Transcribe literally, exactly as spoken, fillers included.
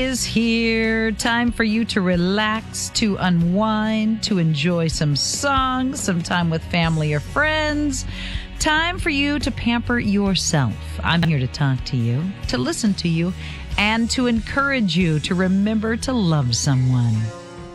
Is here. Time for you to relax, to unwind, to enjoy some songs, some time with family or friends. Time for you to pamper yourself. I'm here to talk to you, to listen to you, and to encourage you to remember to love someone.